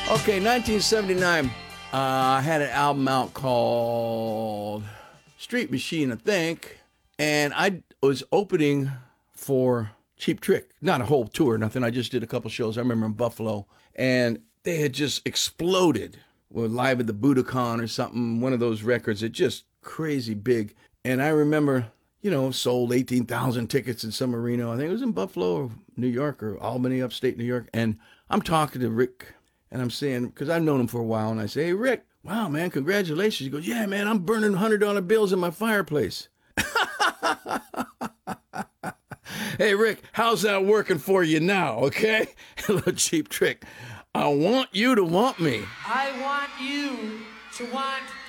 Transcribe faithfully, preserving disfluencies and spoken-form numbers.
Okay, nineteen seventy-nine. Uh, I had an album out called Street Machine, I think, and I was opening for Cheap Trick. Not a whole tour, nothing. I just did a couple shows. I remember in Buffalo, and they had just exploded. Well, live at the Budokan or something, one of those records. It just crazy big. And I remember, you know, sold eighteen thousand tickets in some arena. I think it was in Buffalo or New York or Albany, upstate New York. And I'm talking to Rick, and I'm saying, because I've known him for a while, and I say, hey, Rick, wow, man, congratulations. He goes, yeah, man, I'm burning one hundred dollar bills in my fireplace. Hey, Rick, how's that working for you now, okay? A little Cheap Trick. I want you to want me. I want you to want